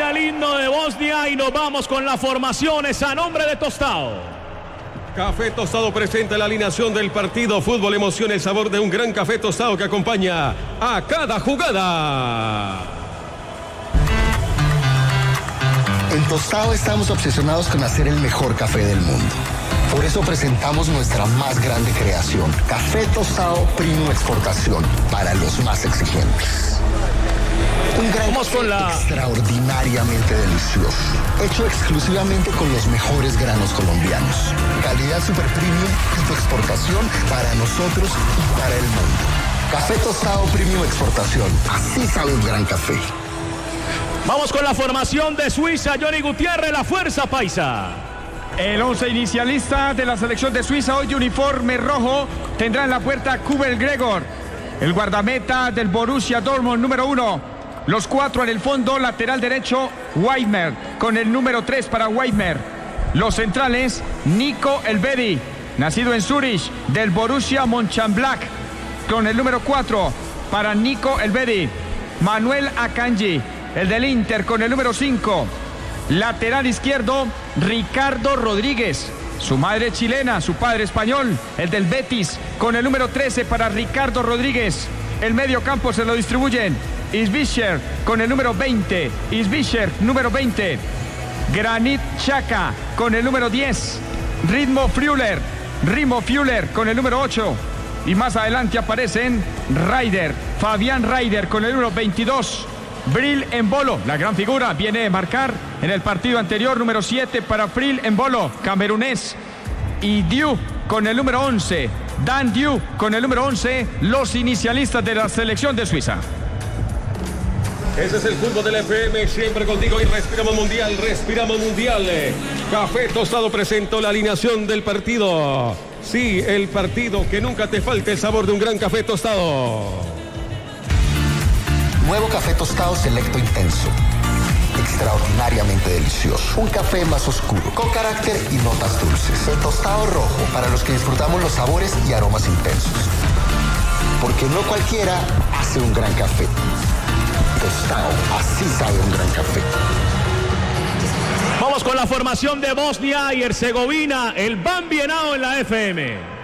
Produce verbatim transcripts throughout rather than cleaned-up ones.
Suena el himno de Bosnia y nos vamos con las formaciones a nombre de Tostado. Café Tostado presenta la alineación del partido. Fútbol, emoción, el sabor de un gran café tostado que acompaña a cada jugada. En Tostado estamos obsesionados con hacer el mejor café del mundo. Por eso presentamos nuestra más grande creación, Café Tostado Premium Exportación, para los más exigentes. Un gran Vamos café con la... extraordinariamente delicioso, hecho exclusivamente con los mejores granos colombianos. Calidad super premium tipo exportación para nosotros y para el mundo. Café Tostado Premium Exportación, así sabe un gran café. Vamos con la formación de Suiza. Johnny Gutiérrez, la fuerza paisa. El once inicialista de la selección de Suiza, hoy de uniforme rojo, tendrá en la puerta Kubel Gregor, el guardameta del Borussia Dortmund, número uno. Los cuatro en el fondo, lateral derecho, Weidmer, con el número tres para Weidmer. Los centrales, Nico Elvedi, nacido en Zurich, del Borussia Mönchengladbach, con el número cuatro para Nico Elvedi. Manuel Akanji, el del Inter, con el número cinco. Lateral izquierdo, Ricardo Rodríguez. Su madre chilena, su padre español, el del Betis, con el número trece para Ricardo Rodríguez. El medio campo se lo distribuyen Isbicher con el número veinte. Isbicher, número veinte. Granit Xhaka con el número diez. Ritmo Füller. Ritmo Füller con el número ocho. Y más adelante aparecen Ryder. Fabián Ryder con el número veintidós. Bril Embolo, la gran figura, viene a marcar en el partido anterior, número siete para Bril Embolo, camerunés. Y Diu con el número once. Dan Diu con el número once, los inicialistas de la selección de Suiza. Ese es el fútbol del F M, siempre contigo y respiramos mundial, respiramos mundial. Café Tostado presentó la alineación del partido. Sí, el partido, que nunca te falte el sabor de un gran café tostado. Nuevo Café Tostado Selecto Intenso. Extraordinariamente delicioso. Un café más oscuro, con carácter y notas dulces. El tostado rojo, para los que disfrutamos los sabores y aromas intensos. Porque no cualquiera hace un gran café. Tostado, así sabe un gran café. Vamos con la formación de Bosnia y Herzegovina, el Bambi Henao en la F M.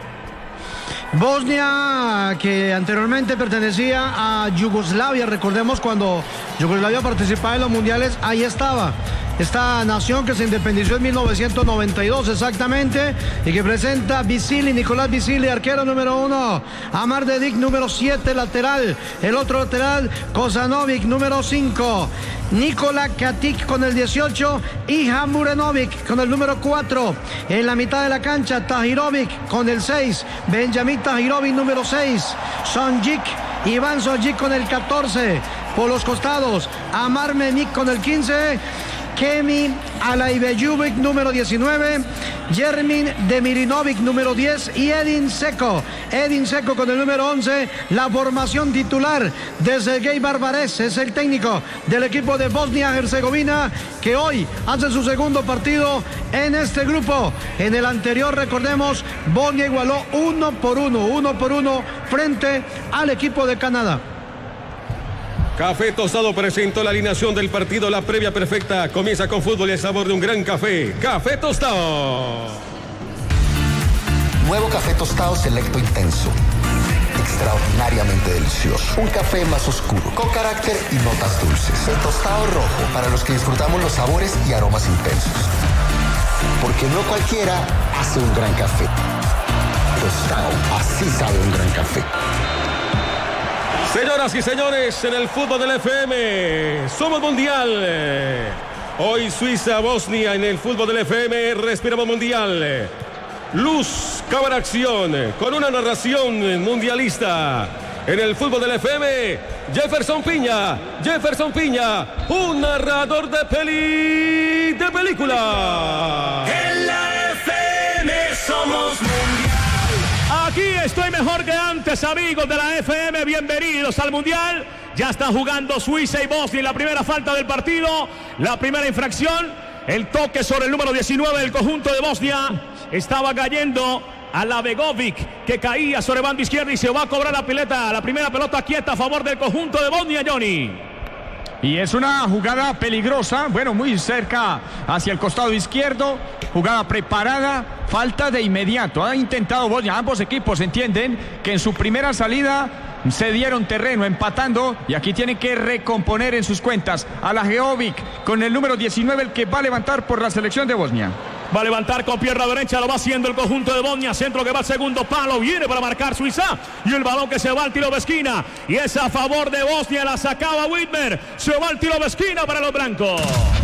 Bosnia, que anteriormente pertenecía a Yugoslavia, recordemos cuando Yugoslavia participaba en los mundiales, ahí estaba. Esta nación que se independizó en mil novecientos noventa y dos exactamente, y que presenta Visili, Nicolás Visili, arquero número uno, Amar Dedic número siete, lateral, el otro lateral, Kozanovic número cinco, Nikola Katic con el dieciocho y Hamurenovic con el número cuatro. En la mitad de la cancha, Tahirovic con el seis, Benjamín Tahirovic número seis, Sonjic, Iván Sonjic con el catorce. Por los costados, Amar Memik con el quince, Kemi Alaibejubic número diecinueve, Jermin Demirinovic número diez y Edin Seco. Edin Seco con el número once, la formación titular de Sergei Barbarez, es el técnico del equipo de Bosnia-Herzegovina, que hoy hace su segundo partido en este grupo. En el anterior, recordemos, Bosnia igualó uno por uno, uno por uno frente al equipo de Canadá. Café Tostado presentó la alineación del partido, la previa perfecta. Comienza con fútbol y el sabor de un gran café. Café Tostado. Nuevo Café Tostado Selecto Intenso. Extraordinariamente delicioso. Un café más oscuro, con carácter y notas dulces. El tostado rojo, para los que disfrutamos los sabores y aromas intensos. Porque no cualquiera hace un gran café. Tostado, así sabe un gran café. Señoras y señores, en el fútbol del F M, somos mundial. Hoy Suiza, Bosnia, en el fútbol del F M, respiramos mundial. Luz, cámara, acción, con una narración mundialista. En el fútbol del F M, Jefferson Piña, Jefferson Piña, un narrador de peli, de película. En la F M somos mundial. Aquí estoy mejor que antes, amigos de la F M, bienvenidos al Mundial. Ya están jugando Suiza y Bosnia en la primera falta del partido, la primera infracción, el toque sobre el número diecinueve del conjunto de Bosnia. Estaba cayendo a la Begovic, que caía sobre banda izquierda y se va a cobrar la pelota, la primera pelota quieta a favor del conjunto de Bosnia, Johnny. Y es una jugada peligrosa, bueno, muy cerca hacia el costado izquierdo, jugada preparada, falta de inmediato. Ha intentado Bosnia, ambos equipos entienden que en su primera salida se dieron terreno empatando y aquí tienen que recomponer en sus cuentas. Alajevic con el número diecinueve, el que va a levantar por la selección de Bosnia. Va a levantar con pierna derecha, lo va haciendo el conjunto de Bosnia. Centro que va al segundo palo, viene para marcar Suiza. Y el balón que se va al tiro de esquina. Y es a favor de Bosnia, la sacaba Widmer. Se va al tiro de esquina para los blancos.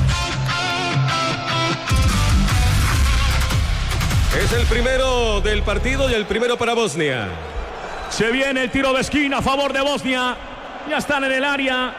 Es el primero del partido y el primero para Bosnia. Se viene el tiro de esquina a favor de Bosnia. Ya están en el área.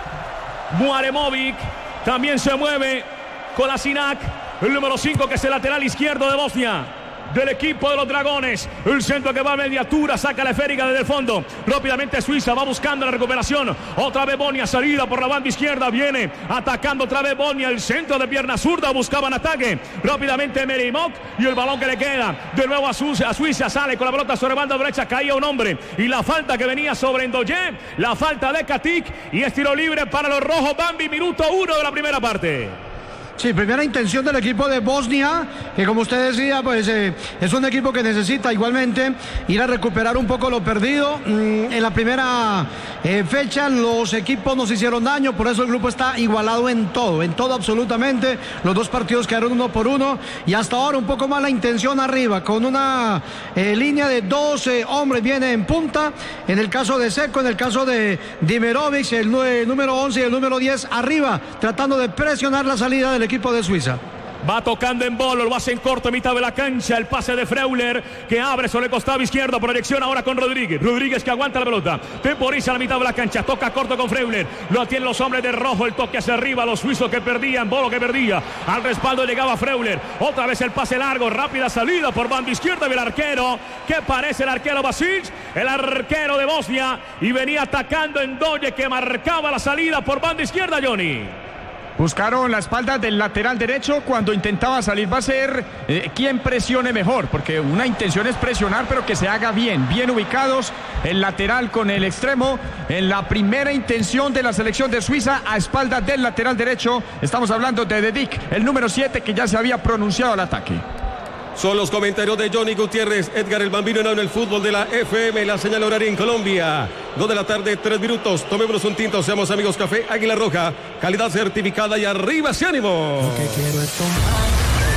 Muaremovic también se mueve. Kolasinac, el número cinco, que es el lateral izquierdo de Bosnia, del equipo de los Dragones. El centro que va a mediatura, saca la esférica desde el fondo. Rápidamente Suiza va buscando la recuperación. Otra vez Bosnia, salida por la banda izquierda. Viene atacando otra vez Bosnia. El centro de pierna zurda, buscaban ataque. Rápidamente Merimok y el balón que le queda. De nuevo a Suiza, a Suiza sale con la pelota sobre banda derecha. Caía un hombre. Y la falta que venía sobre Endoye. La falta de Katic. Y es tiro libre para los rojos. Bambi, minuto uno de la primera parte. Sí, primera intención del equipo de Bosnia, que como usted decía, pues eh, es un equipo que necesita igualmente ir a recuperar un poco lo perdido. Mm, en la primera eh, fecha los equipos nos hicieron daño, por eso el grupo está igualado en todo, en todo absolutamente. Los dos partidos quedaron uno por uno y hasta ahora un poco más la intención arriba, con una eh, línea de doce hombres viene en punta. En el caso de Seco, en el caso de Dimirovic, el, el número once y el número diez arriba, tratando de presionar la salida del equipo de Suiza. Va tocando en bolo, lo hace en corto, en mitad de la cancha. El pase de Freuler, que abre sobre el costado izquierdo. Proyección ahora con Rodríguez. Rodríguez que aguanta la pelota. Temporiza la mitad de la cancha. Toca corto con Freuler. Lo tienen los hombres de rojo. El toque hacia arriba. Los suizos que perdían. Bolo que perdía. Al respaldo llegaba Freuler. Otra vez el pase largo. Rápida salida por banda izquierda del arquero. Que parece el arquero Basic. El arquero de Bosnia. Y venía atacando Endoye, que marcaba la salida por banda izquierda, Johnny. Buscaron la espalda del lateral derecho cuando intentaba salir. Va a ser eh, quien presione mejor, porque una intención es presionar, pero que se haga bien, bien ubicados. El lateral con el extremo. En la primera intención de la selección de Suiza, a espalda del lateral derecho. Estamos hablando de Dedic, el número siete, que ya se había pronunciado al ataque. Son los comentarios de Johnny Gutiérrez. Edgar el Bambino en el fútbol de la F M. La señal horaria en Colombia. dos de la tarde, tres minutos. Tomémonos un tinto, seamos amigos. Café Águila Roja. Calidad certificada y arriba ese ánimo. Lo que quiero es tomar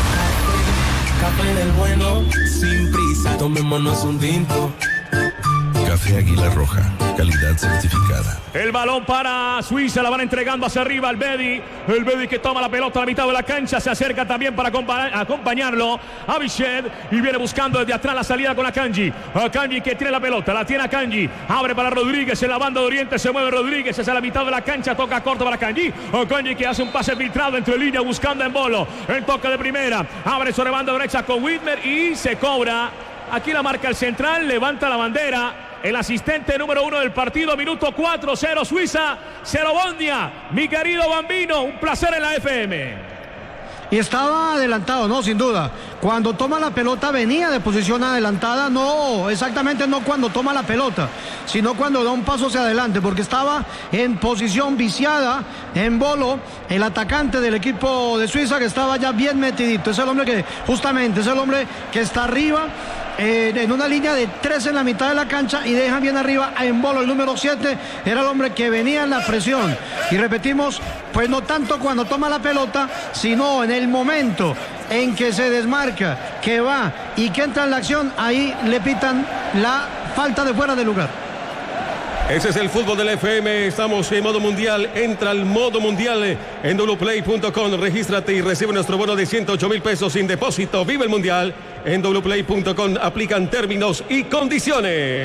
café, café del bueno, sin prisa. Tomémonos un tinto. Café Águila Roja, calidad certificada. El balón para Suiza, la van entregando hacia arriba al Bedi. El Bedi que toma la pelota a la mitad de la cancha, se acerca también para acompañarlo a Bichette y viene buscando desde atrás la salida con Akanji. Akanji que tiene la pelota, la tiene Akanji, abre para Rodríguez en la banda de Oriente, se mueve Rodríguez hacia la mitad de la cancha, toca corto para Akanji. Akanji que hace un pase filtrado entre línea buscando en bolo. El toque de primera, abre sobre banda derecha con Widmer y se cobra. Aquí la marca el central, levanta la bandera. El asistente número uno del partido, minuto cuatro, cero Suiza, cero Bosnia. Mi querido Bambino, un placer en la F M. Y estaba adelantado, ¿no? Sin duda. Cuando toma la pelota venía de posición adelantada, no, exactamente no cuando toma la pelota, sino cuando da un paso hacia adelante, porque estaba en posición viciada, en bolo, el atacante del equipo de Suiza, que estaba ya bien metidito. Es el hombre que, justamente, es el hombre que está arriba, Eh, en una línea de tres en la mitad de la cancha y dejan bien arriba a Embolo, el número siete, era el hombre que venía en la presión. Y repetimos, pues no tanto cuando toma la pelota, sino en el momento en que se desmarca, que va y que entra en la acción, ahí le pitan la falta de fuera de lugar. Ese es el fútbol del F M. Estamos en modo mundial. Entra al modo mundial en doble play punto com. Regístrate y recibe nuestro bono de ciento ocho mil pesos sin depósito. Vive el mundial en doble play punto com. Aplican términos y condiciones.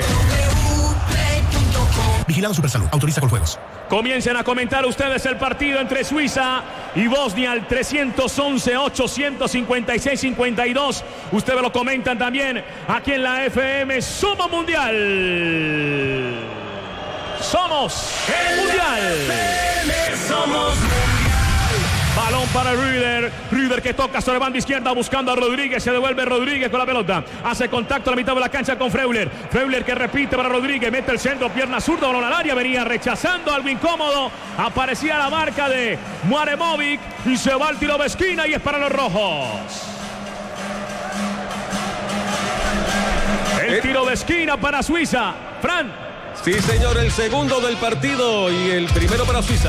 Vigilado Supersalud. Autoriza con juegos. Comiencen a comentar ustedes el partido entre Suiza y Bosnia al trescientos once, ochocientos cincuenta y seis, cincuenta y dos. Ustedes lo comentan también aquí en la F M. Somos mundial. Somos el mundial. Somos mundial. Balón Balón para Rüdiger. Rüdiger que toca sobre banda izquierda buscando a Rodríguez. Se devuelve Rodríguez con la pelota. Hace contacto a la mitad de la cancha con Freuler. Freuler que repite para Rodríguez. Mete el centro, pierna zurda, balón al área. Venía rechazando algo incómodo. Aparecía la marca de Muaremovic. Y se va al tiro de esquina y es para los rojos. El tiro de esquina para Suiza. Fran. Sí, señor, el segundo del partido y el primero para Suiza.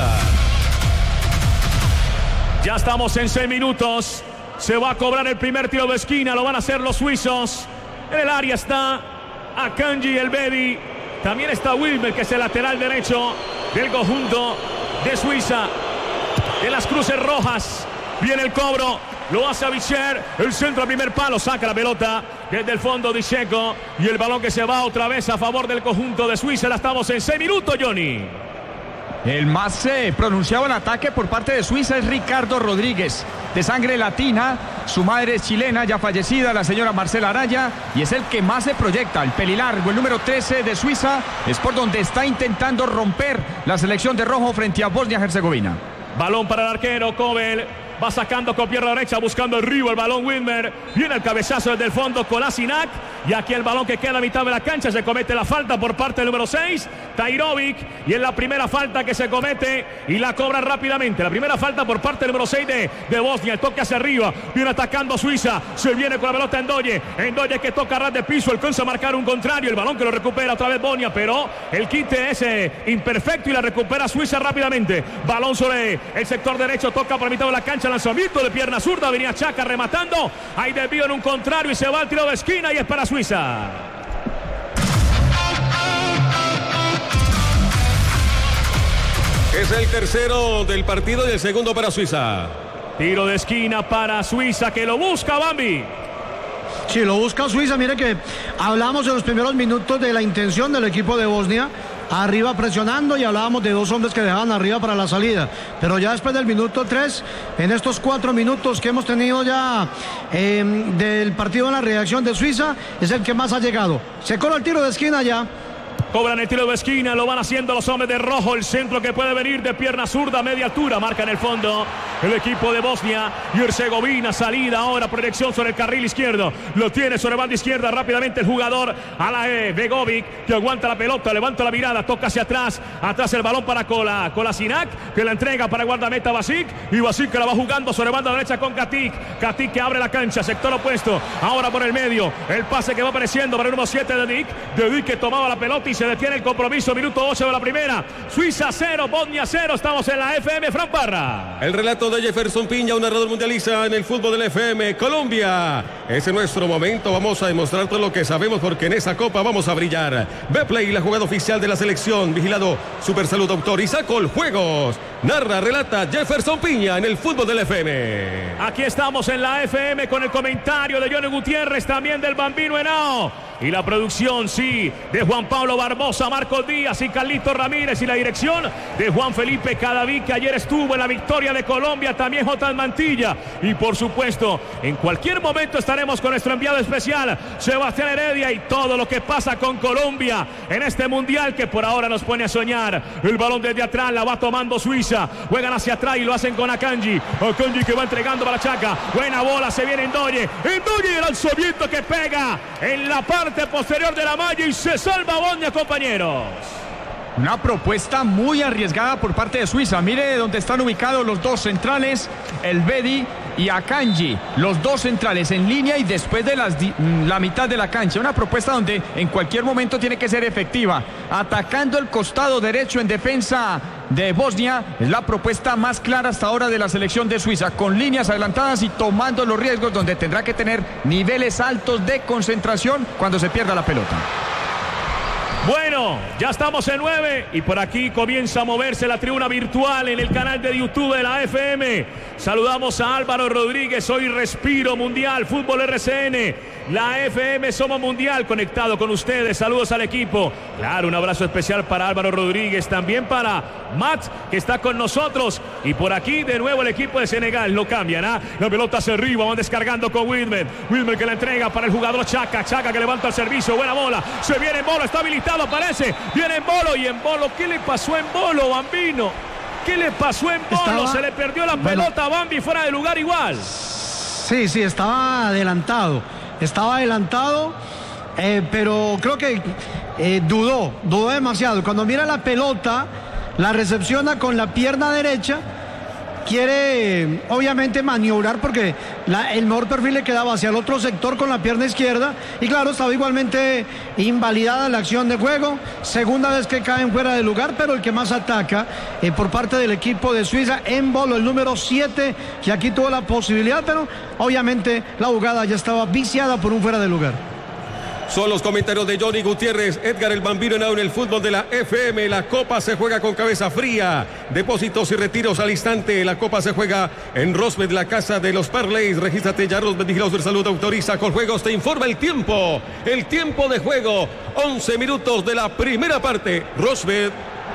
Ya estamos en seis minutos. Se va a cobrar el primer tiro de esquina. Lo van a hacer los suizos. En el área está Akanji El Bedi. También está Wilmer, que es el lateral derecho del conjunto de Suiza. De las cruces rojas. Viene el cobro. Lo hace a Vicher. El centro al primer palo. Saca la pelota desde el fondo de Checo. Y el balón que se va otra vez a favor del conjunto de Suiza. Ya estamos en seis minutos, Johnny. El más eh, pronunciado en ataque por parte de Suiza es Ricardo Rodríguez, de sangre latina. Su madre es chilena, ya fallecida, la señora Marcela Araya, y es el que más se proyecta. El pelilargo, el número trece de Suiza, es por donde está intentando romper la selección de rojo frente a Bosnia-Herzegovina. Balón para el arquero, Kobel. Va sacando con pierna derecha, buscando arriba el balón Wilmer. Viene el cabezazo desde el fondo Kolasinac. Y aquí el balón que queda a mitad de la cancha. Se comete la falta por parte del número seis, Tajrovic. Y es la primera falta que se comete y la cobra rápidamente. La primera falta por parte del número seis de, de Bosnia. El toque hacia arriba. Viene atacando Suiza. Se viene con la pelota Endoye. Endoye que toca ras de piso. Alcanza a marcar un contrario. El balón que lo recupera otra vez Bosnia. Pero el quite es eh, imperfecto y la recupera Suiza rápidamente. Balón sobre el sector derecho. Toca por mitad de la cancha. Lanzamiento de pierna zurda, venía Chaca rematando, hay desvío en un contrario y se va al tiro de esquina y es para Suiza. Es el tercero del partido y el segundo para Suiza. Tiro de esquina para Suiza que lo busca Bambi. Sí, lo busca Suiza. Mire que hablamos en los primeros minutos de la intención del equipo de Bosnia. Arriba presionando y hablábamos de dos hombres que dejaban arriba para la salida. Pero ya después del minuto tres, en estos cuatro minutos que hemos tenido ya eh, del partido en la reacción de Suiza, es el que más ha llegado. Se cobra el tiro de esquina ya. Cobran el tiro de esquina, lo van haciendo los hombres de rojo. El centro que puede venir de pierna zurda, media altura. Marca en el fondo el equipo de Bosnia y Herzegovina. Salida ahora, proyección sobre el carril izquierdo. Lo tiene sobre banda izquierda rápidamente el jugador Alae Begovic, que aguanta la pelota, levanta la mirada, toca hacia atrás. Atrás el balón para Kola, Kolasinac, que la entrega para el guardameta Basic. Y Basic que la va jugando sobre banda derecha con Katic. Katic que abre la cancha, sector opuesto. Ahora por el medio, el pase que va apareciendo para el número siete de Dick. De Dick que tomaba la pelota y se detiene el compromiso. Minuto ocho de la primera. Suiza cero, Bosnia cero. Estamos en la F M. Fran Parra. El relato de Jefferson Piña, un narrador mundialista en el fútbol del F M. Colombia. Ese es nuestro momento. Vamos a demostrar todo lo que sabemos porque en esa copa vamos a brillar. Betplay, la jugada oficial de la selección. Vigilado Super Salud, doctor Isaac Juegos. Narra, relata Jefferson Piña en el fútbol del F M. Aquí estamos en la F M con el comentario de Johnny Gutiérrez, también del Bambino Henao. Y la producción, sí, de Juan Pablo Barbosa, Marcos Díaz y Carlito Ramírez. Y la dirección de Juan Felipe Cadaví, que ayer estuvo en la victoria de Colombia. También J. Mantilla. Y por supuesto, en cualquier momento estaremos con nuestro enviado especial, Sebastián Heredia, y todo lo que pasa con Colombia en este mundial que por ahora nos pone a soñar. El balón desde atrás la va tomando Suiza. Juegan hacia atrás y lo hacen con Akanji. Akanji que va entregando para Chaca. Buena bola, se viene Endoye. Endoye, el lanzamiento que pega en la parte posterior de la malla y se salva Bosnia, compañeros. Una propuesta muy arriesgada por parte de Suiza. Mire dónde están ubicados los dos centrales, El Bedi y Akanji. Los dos centrales en línea y después de las, la mitad de la cancha. Una propuesta donde en cualquier momento tiene que ser efectiva. Atacando el costado derecho en defensa de Bosnia. Es la propuesta más clara hasta ahora de la selección de Suiza. Con líneas adelantadas y tomando los riesgos donde tendrá que tener niveles altos de concentración cuando se pierda la pelota. Bueno, ya estamos en nueve y por aquí comienza a moverse la tribuna virtual en el canal de YouTube de la F M. Saludamos a Álvaro Rodríguez, hoy Respiro Mundial, Fútbol R C N, la F M Somos Mundial, conectado con ustedes. Saludos al equipo. Claro, un abrazo especial para Álvaro Rodríguez, también para Matt, que está con nosotros. Y por aquí de nuevo el equipo de Senegal, lo cambian, ¿ah? La pelota hacia arriba, van descargando con Wilmer. Wilmer que la entrega para el jugador Chaca. Chaca que levanta el servicio, buena bola. Se viene en Bolo, está habilitado, aparece. Viene en Bolo y en Bolo, ¿qué le pasó en Bolo, Bambino? ¿Qué le pasó en Bolo? Estaba... Se le perdió la bueno, pelota a Bambi fuera de lugar igual. Sí, sí, estaba adelantado. Estaba adelantado, eh, pero creo que eh, dudó, dudó demasiado. Cuando mira la pelota, la recepciona con la pierna derecha. Quiere obviamente maniobrar porque la, el mejor perfil le quedaba hacia el otro sector con la pierna izquierda y claro, estaba igualmente invalidada la acción de juego. Segunda vez que caen fuera de lugar, pero el que más ataca eh, por parte del equipo de Suiza, Embolo, el número siete, que aquí tuvo la posibilidad, pero obviamente la jugada ya estaba viciada por un fuera de lugar. Son los comentarios de Johnny Gutiérrez. Edgar el Bambino Henao en el fútbol de la F M. La Copa se juega con cabeza fría. Depósitos y retiros al instante. La Copa se juega en Rosbet, la casa de los Parleys. Regístrate ya, Rosbet, Vigilados de Salud, autoriza con juegos. Te informa el tiempo. El tiempo de juego. once minutos de la primera parte. Rosbet.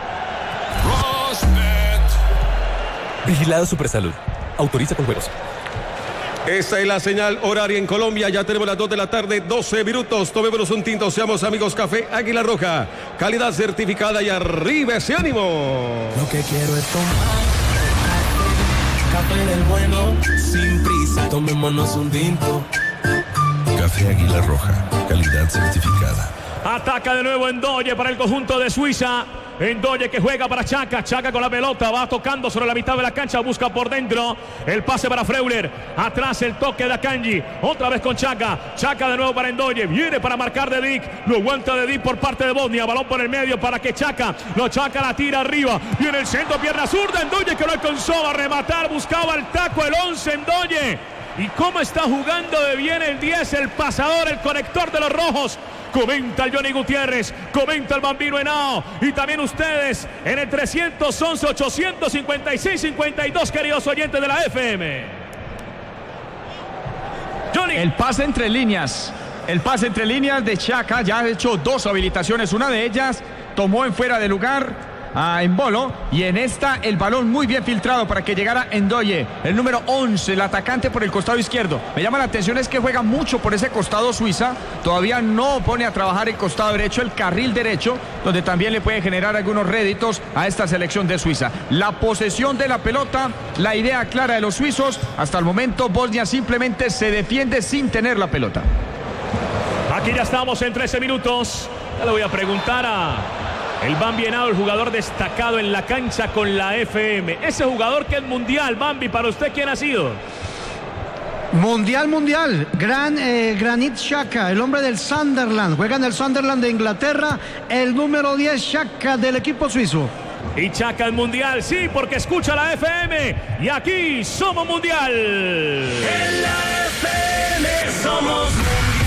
Rosbet. Vigilado Supersalud. Autoriza con juegos. Esta es la señal horaria en Colombia. Ya tenemos las dos de la tarde, doce minutos. Tomémonos un tinto, seamos amigos. Café Águila Roja, calidad certificada y arriba ese ánimo. Lo que quiero es tomar café del bueno, sin prisa. Tomémonos un tinto. Café Águila Roja, calidad certificada. Ataca de nuevo Ndoye para el conjunto de Suiza. Ndoye que juega para Chaka. Chaka con la pelota, va tocando sobre la mitad de la cancha, busca por dentro. El pase para Freuler. Atrás el toque de Akanji. Otra vez con Chaka. Chaka de nuevo para Ndoye. Viene para marcar de Dick. Lo aguanta de Dick por parte de Bosnia. Balón por el medio para que Chaka. Lo Chaka la tira arriba. Viene el centro, pierna zurda. Ndoye que no alcanzó a rematar. Buscaba el taco, el once Ndoye. Y cómo está jugando de bien el diez, el pasador, el conector de los rojos. Comenta el Johnny Gutiérrez, comenta el Bambino Henao. Y también ustedes en el trescientos once, ochocientos cincuenta y seis, cincuenta y dos, queridos oyentes de la F M. Johnny. El pase entre líneas. El pase entre líneas de Chaka. Ya ha hecho dos habilitaciones. Una de ellas tomó en fuera de lugar a Embolo, y en esta el balón muy bien filtrado para que llegara Ndoye, el número once, el atacante por el costado izquierdo. Me llama la atención es que juega mucho por ese costado Suiza, todavía no pone a trabajar el costado derecho, el carril derecho, donde también le puede generar algunos réditos a esta selección de Suiza. La posesión de la pelota, la idea clara de los suizos. Hasta el momento Bosnia simplemente se defiende sin tener la pelota. Aquí ya estamos en trece minutos. Ya le voy a preguntar a el Bambi Henao, el jugador destacado en la cancha con la F M. Ese jugador que es mundial, Bambi, para usted, ¿quién ha sido? Mundial, mundial. Gran, eh, Granit Xhaka, el hombre del Sunderland. Juega en el Sunderland de Inglaterra. El número diez, Xhaka, del equipo suizo. Y Chaka el mundial, sí, porque escucha la F M. Y aquí somos mundial. En la F M somos mundial.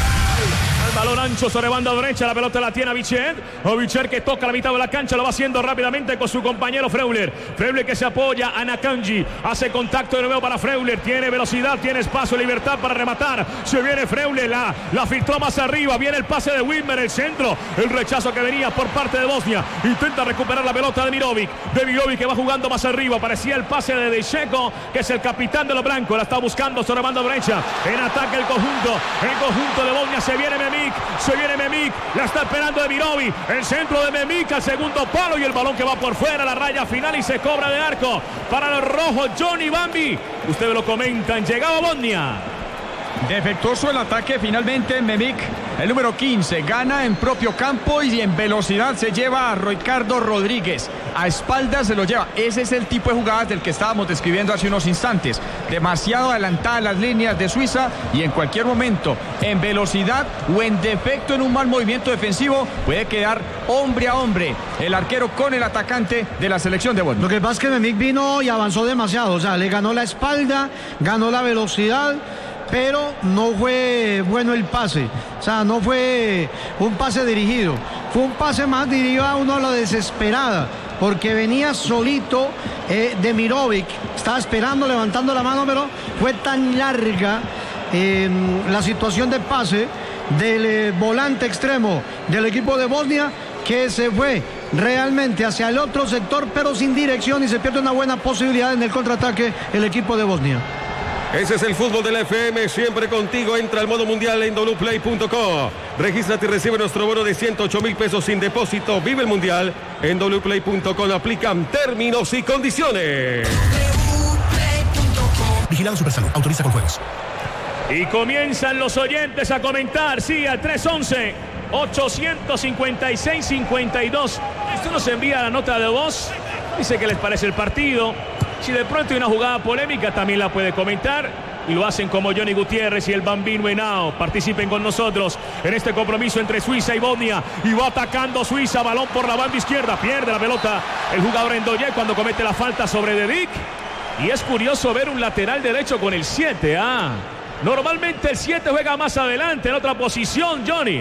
Balón ancho sobre banda derecha, la pelota la tiene Avicet. Avicet que toca la mitad de la cancha, lo va haciendo rápidamente con su compañero Freuler. Freuler que se apoya a Nakanji, hace contacto de nuevo para Freuler, tiene velocidad, tiene espacio, libertad para rematar. Se viene Freuler, la, la filtró más arriba, viene el pase de Wilmer, el centro, el rechazo que venía por parte de Bosnia. Intenta recuperar la pelota de Mirovic, de Mirovic que va jugando más arriba, parecía el pase de Decheco, que es el capitán de los blancos, la está buscando sobre banda derecha. En ataque el conjunto, el conjunto de Bosnia, se viene Memik. Se viene Memik, la está esperando de Mirovic, el centro de Memik al segundo palo y el balón que va por fuera, la raya final y se cobra de arco para los rojos. Johnny, Bambi, ustedes lo comentan, llegaba Bosnia. Defectuoso el ataque finalmente. Memik, el número quince, gana en propio campo y en velocidad se lleva a Ricardo Rodríguez. A espaldas se lo lleva. Ese es el tipo de jugadas del que estábamos describiendo hace unos instantes. Demasiado adelantadas las líneas de Suiza y en cualquier momento, en velocidad o en defecto en un mal movimiento defensivo, puede quedar hombre a hombre el arquero con el atacante de la selección de Bosnia. Lo que pasa es que Memik vino y avanzó demasiado. O sea, le ganó la espalda, ganó la velocidad, pero no fue bueno el pase. O sea, no fue un pase dirigido. Fue un pase más dirigido a uno a la desesperada, porque venía solito eh, de Mirovic. Estaba esperando, levantando la mano, pero fue tan larga eh, la situación de pase del eh, volante extremo del equipo de Bosnia, que se fue realmente hacia el otro sector, pero sin dirección, y se pierde una buena posibilidad en el contraataque el equipo de Bosnia. Ese es el fútbol de la F M, siempre contigo. Entra al modo mundial en w play punto co. Regístrate y recibe nuestro bono de ciento ocho mil pesos sin depósito. Vive el mundial en w play punto com. Aplican términos y condiciones. Vigilado Supersalud. Autoriza con juegos. Y comienzan los oyentes a comentar. Sí, al tres once, ochocientos cincuenta y seis, cincuenta y dos. Esto nos envía la nota de voz. Dice que les parece el partido. Si de pronto hay una jugada polémica, también la puede comentar. Y lo hacen como Johnny Gutiérrez y el Bambino Henao. Participen con nosotros en este compromiso entre Suiza y Bosnia. Y va atacando Suiza, balón por la banda izquierda. Pierde la pelota el jugador Ndoye cuando comete la falta sobre Dedic. Y es curioso ver un lateral derecho con el siete. Ah, normalmente el siete juega más adelante, en otra posición, Johnny.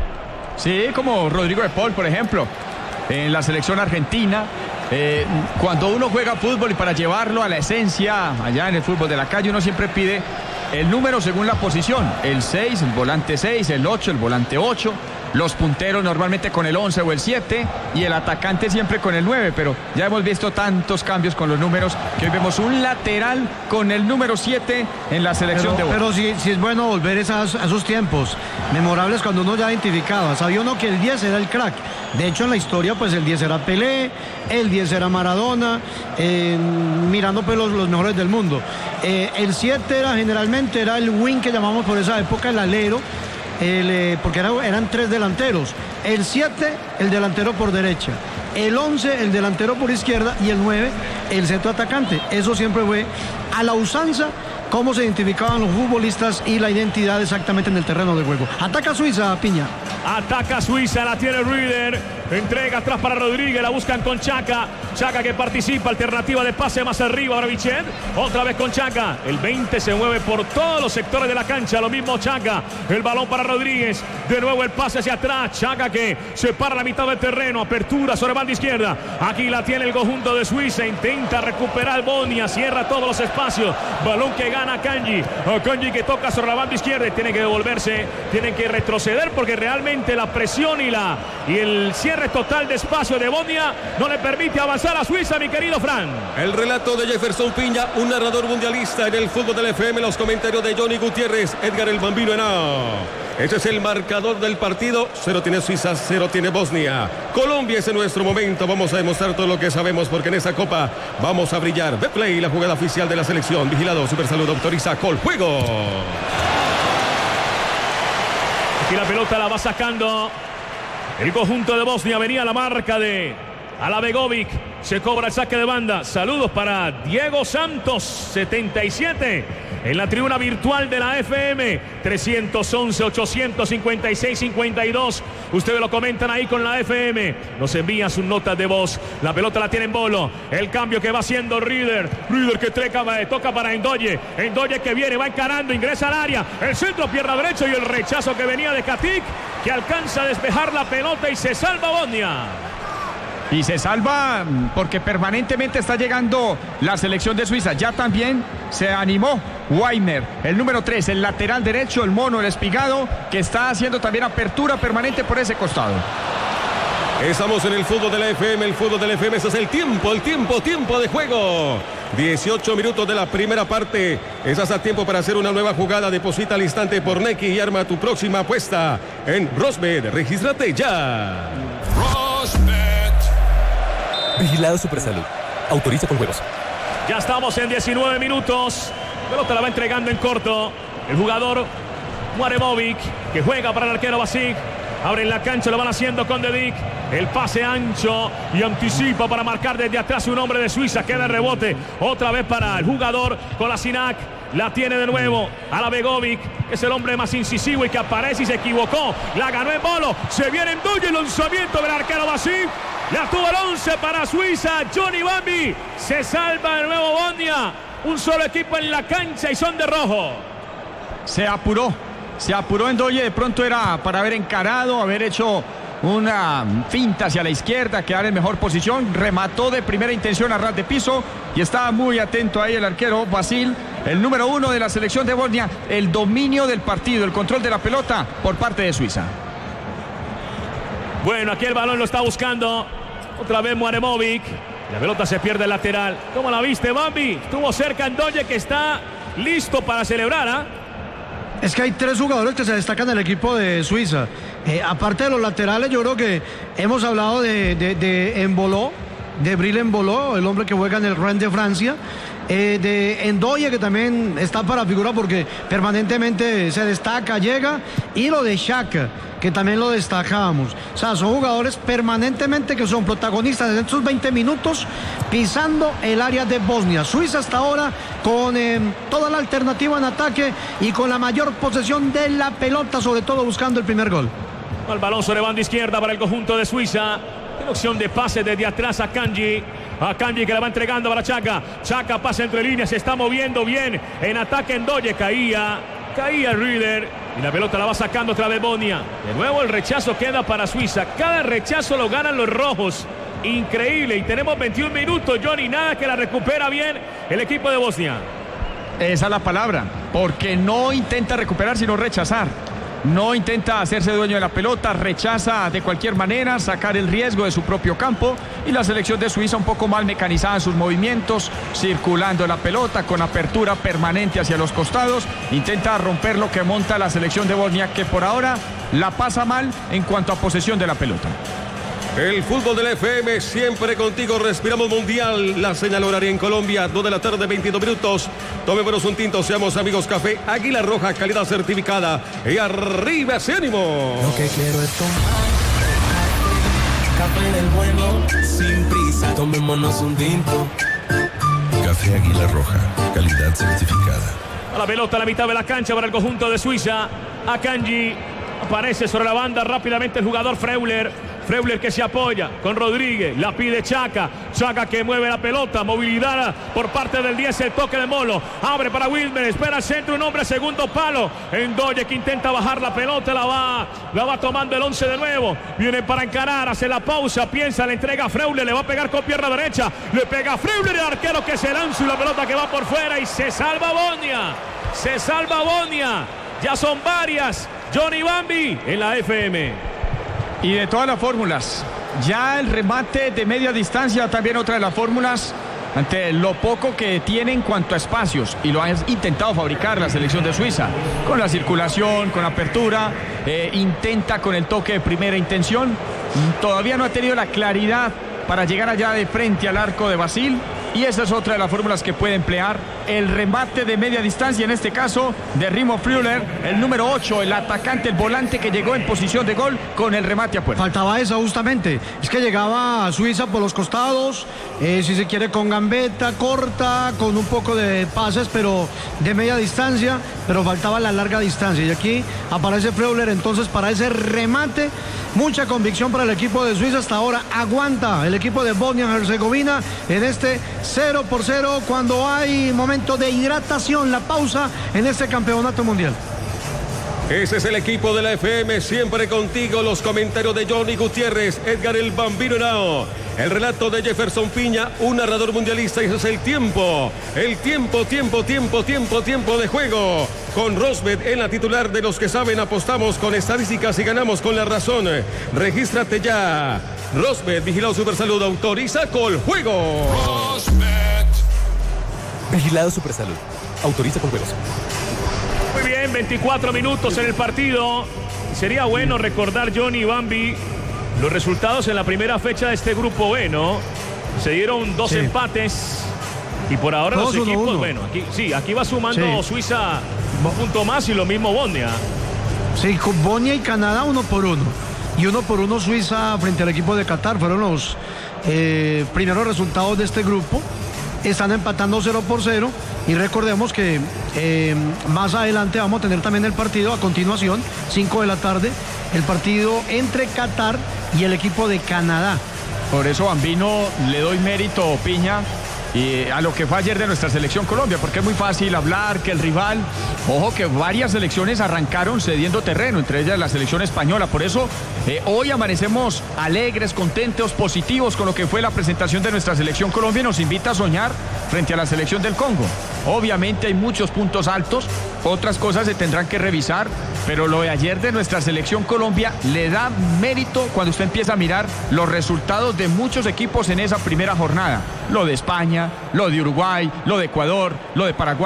Sí, como Rodrigo de Paul, por ejemplo, en la selección argentina. Eh, cuando uno juega fútbol y para llevarlo a la esencia, allá en el fútbol de la calle, uno siempre pide el número según la posición. El seis, el volante seis, el ocho, el volante ocho. Los punteros normalmente con el once o el siete y el atacante siempre con el nueve, pero ya hemos visto tantos cambios con los números que hoy vemos un lateral con el número siete en la selección pero, de Pero sí, sí es bueno volver esas, a esos tiempos memorables cuando uno ya identificaba. Sabía uno que el diez era el crack. De hecho, en la historia, pues el diez era Pelé, el diez era Maradona, eh, mirando pues los, los mejores del mundo. Eh, el siete era generalmente era el wing que llamamos por esa época el alero. El, eh, porque era, eran tres delanteros. El siete, el delantero por derecha. El once, el delantero por izquierda. Y el nueve, el centro atacante. Eso siempre fue a la usanza cómo se identificaban los futbolistas y la identidad exactamente en el terreno de juego. Ataca Suiza, Piña. Ataca Suiza, la tiene Rüdiger. Entrega atrás para Rodríguez, la buscan con Chaka. Chaka que participa, alternativa de pase más arriba. Ahora Vichet, otra vez con Chaka. El veinte se mueve por todos los sectores de la cancha. Lo mismo Chaka. El balón para Rodríguez. De nuevo el pase hacia atrás. Chaka que se para la mitad del terreno. Apertura sobre banda izquierda. Aquí la tiene el conjunto de Suiza. Intenta recuperar Bosnia. Cierra todos los espacios. Balón que gana Kanji. Kanji que toca sobre la banda izquierda. Tiene que devolverse. Tienen que retroceder porque realmente la presión y, la, y el cierre total de espacio de Bosnia no le permite avanzar a Suiza, mi querido Fran. El relato de Jefferson Piña, un narrador mundialista en el fútbol del F M. Los comentarios de Johnny Gutiérrez, Edgar el Bambino Henao. Ese es el marcador del partido. Cero tiene Suiza, cero tiene Bosnia. Colombia es en nuestro momento. Vamos a demostrar todo lo que sabemos porque en esta copa vamos a brillar. Betplay, la jugada oficial de la selección. Vigilado, Supersalud autoriza Col Juego. Aquí la pelota la va sacando el conjunto de Bosnia. Venía la marca de Alabegovic. Se cobra el saque de banda. Saludos para Diego Santos, setenta y siete. En la tribuna virtual de la F M. trescientos once, ochocientos cincuenta y seis, cincuenta y dos. Ustedes lo comentan ahí con la F M. Nos envían sus notas de voz. La pelota la tiene en Bolo. El cambio que va haciendo Rüdiger. Rüdiger que treca, toca para Ndoye. Ndoye que viene, va encarando, ingresa al área. El centro, pierna derecha y el rechazo que venía de Katic, que alcanza a despejar la pelota y se salva Bosnia. Y se salva porque permanentemente está llegando la selección de Suiza. Ya también se animó Weimer, el número tres, el lateral derecho, el mono, el espigado, que está haciendo también apertura permanente por ese costado. Estamos en el fútbol de la F M, el fútbol de la F M, ese es el tiempo, el tiempo, tiempo de juego. dieciocho minutos de la primera parte. Estás a tiempo para hacer una nueva jugada. Deposita al instante por Nequi y arma tu próxima apuesta en Rosbet. Regístrate ya. Rosbet. Vigilado Supersalud. Autoriza con juegos. Ya estamos en diecinueve minutos. Pelota la va entregando en corto el jugador Muaremovic, que juega para el arquero Basic. Abre en la cancha, lo van haciendo con Dedic. El pase ancho y anticipa para marcar desde atrás un hombre de Suiza. Queda el rebote otra vez para el jugador Kolasinac. La tiene de nuevo Alabegovic, que es el hombre más incisivo y que aparece y se equivocó. La ganó en Bolo. Se viene en Ndoye, el lanzamiento del arquero Basic. La tuvo el once para Suiza. Johnny Bambi. Se salva de nuevo Bosnia. Un solo equipo en la cancha y son de rojo. Se apuró. Se apuró Ndoye. De pronto era para haber encarado, haber hecho una finta hacia la izquierda, quedar en mejor posición. Remató de primera intención a ras de piso y estaba muy atento ahí el arquero Basil, el número uno de la selección de Bosnia. El dominio del partido, el control de la pelota por parte de Suiza. Bueno, aquí el balón lo está buscando otra vez Muaremovic. La pelota se pierde el lateral. ¿Cómo la viste, Bambi? Estuvo cerca Ndoye, que está listo para celebrar, ¿ah? ¿eh? Es que hay tres jugadores que se destacan en el equipo de Suiza. Eh, aparte de los laterales, yo creo que hemos hablado de, de, de Embolo, de Bril Embolo, el hombre que juega en el Rennes de Francia. Eh, de Ndoye, que también está para figurar porque permanentemente se destaca, llega, y lo de Xhaka, que también lo destacábamos. O sea, son jugadores permanentemente que son protagonistas en estos veinte minutos pisando el área de Bosnia. Suiza hasta ahora con eh, toda la alternativa en ataque y con la mayor posesión de la pelota, sobre todo buscando el primer gol. El balón sobre banda izquierda para el conjunto de Suiza. Tiene opción de pase desde atrás a Kanji. A Kanji que la va entregando para Xhaka. Xhaka pasa entre líneas, se está moviendo bien. En ataque Ndoye, caía. Caía Rieder. Y la pelota la va sacando otra vez Bosnia. De nuevo el rechazo queda para Suiza. Cada rechazo lo ganan los rojos. Increíble. Y tenemos veintiún minutos, Johnny. Nada que la recupera bien el equipo de Bosnia. Esa es la palabra. Porque no intenta recuperar, sino rechazar. No intenta hacerse dueño de la pelota, rechaza de cualquier manera, sacar el riesgo de su propio campo, y la selección de Suiza un poco mal mecanizada en sus movimientos, circulando la pelota con apertura permanente hacia los costados, intenta romper lo que monta la selección de Bosnia, que por ahora la pasa mal en cuanto a posesión de la pelota. El fútbol del F M, siempre contigo, respiramos mundial. La señal horaria en Colombia, dos de la tarde, veintidós minutos. Tomémonos un tinto, seamos amigos. Café Águila Roja, calidad certificada. Y arriba ese ánimo. Lo que quiero es tomar café del bueno, sin prisa. Tomémonos un tinto. Café Águila Roja, calidad certificada. A la pelota a la mitad de la cancha para el conjunto de Suiza. Akanji aparece sobre la banda rápidamente el jugador Freuler. Freuler que se apoya con Rodríguez, la pide Xhaka, Xhaka que mueve la pelota, movilidad por parte del diez, el toque de Molo, abre para Wilmer, espera el centro, un hombre, segundo palo, Ndoye que intenta bajar la pelota, la va, la va tomando el once de nuevo, viene para encarar, hace la pausa, piensa, le entrega a Freuler, le va a pegar con pierna derecha, le pega a Freuler, el arquero que se lanza y la pelota que va por fuera y se salva Bosnia, se salva Bosnia, ya son varias, Johnny Bambi en la F M. Y de todas las fórmulas, ya el remate de media distancia, también otra de las fórmulas, ante lo poco que tiene en cuanto a espacios, y lo ha intentado fabricar la selección de Suiza, con la circulación, con apertura, eh, intenta con el toque de primera intención, todavía no ha tenido la claridad para llegar allá de frente al arco de Basil, y esa es otra de las fórmulas que puede emplear, el remate de media distancia, en este caso de Remo Freuler, el número ocho, el atacante, el volante que llegó en posición de gol con el remate a puerta. Faltaba esa justamente, es que llegaba a Suiza por los costados, eh, si se quiere con gambeta corta, con un poco de pases, pero de media distancia, pero faltaba la larga distancia, y aquí aparece Freuler entonces para ese remate. Mucha convicción para el equipo de Suiza. Hasta ahora aguanta el equipo de Bosnia-Herzegovina en este cero por cero cuando hay momento de hidratación, la pausa en este campeonato mundial. Ese es el equipo de la F M, siempre contigo. Los comentarios de Johnny Gutiérrez, Edgar el Bambino Henao, el relato de Jefferson Piña, un narrador mundialista, y eso es el tiempo. El tiempo, tiempo, tiempo, tiempo, tiempo de juego. Con Rosbet en la titular de los que saben, apostamos con estadísticas y ganamos con la razón. Regístrate ya. Rosbet, vigilado Supersalud, autoriza con juego. Rosbet. Vigilado Supersalud, autoriza con juegos. Muy bien, veinticuatro minutos en el partido. Sería bueno recordar, Johnny Bambi, los resultados en la primera fecha de este grupo B, ¿no? Se dieron dos sí. empates y por ahora Todos los equipos, uno, uno. bueno, aquí sí, aquí va sumando sí. Suiza un punto más y lo mismo Bosnia. Sí, con Bosnia y Canadá uno por uno. Y uno por uno Suiza frente al equipo de Qatar. Fueron los eh, primeros resultados de este grupo. Están empatando cero por cero. Y recordemos que eh, más adelante vamos a tener también el partido a continuación, cinco de la tarde, el partido entre Qatar y el equipo de Canadá. Por eso, Bambino, le doy mérito, Piña, y a lo que fue ayer de nuestra selección Colombia, porque es muy fácil hablar que el rival, ojo que varias selecciones arrancaron cediendo terreno, entre ellas la selección española. Por eso eh, hoy amanecemos alegres, contentos, positivos con lo que fue la presentación de nuestra selección Colombia, y nos invita a soñar frente a la selección del Congo. Obviamente hay muchos puntos altos, otras cosas se tendrán que revisar, pero lo de ayer de nuestra selección Colombia le da mérito cuando usted empieza a mirar los resultados de muchos equipos en esa primera jornada. Lo de España, lo de Uruguay, lo de Ecuador, lo de Paraguay,